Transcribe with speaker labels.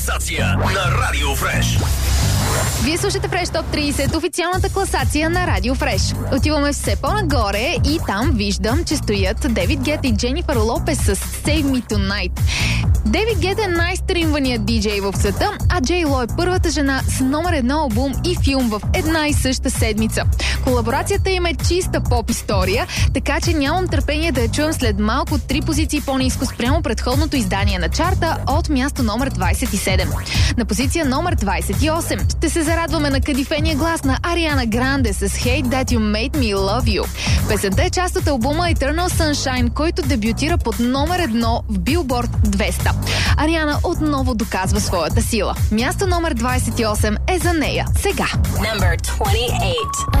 Speaker 1: На Радио Фреш.
Speaker 2: Вие слушате Фреш Топ 30, официалната класация на Радио Фреш. Отиваме все по-нагоре и там виждам, че стоят Дейвид Гета и Дженифър Лопес с Save Me Tonight. Дейвид Гета е най-стримваният диджей в света, а Джей Ло е първата жена с номер 1 албум и филм в една и съща седмица. Колаборацията им е чиста поп-история, така че нямам търпение да я чуем след малко 3 позиции по-ниско спрямо предходното издание на чарта от място номер 27. На позиция номер 28 ще се зарадваме на кадифения глас на Ариана Гранде с Hate That You Made Me Love You. Песента е част от албума Eternal Sunshine, който дебютира под номер 1 в Billboard 200. Ариана отново доказва своята сила. Място номер 28 е за нея сега.
Speaker 3: Number 28.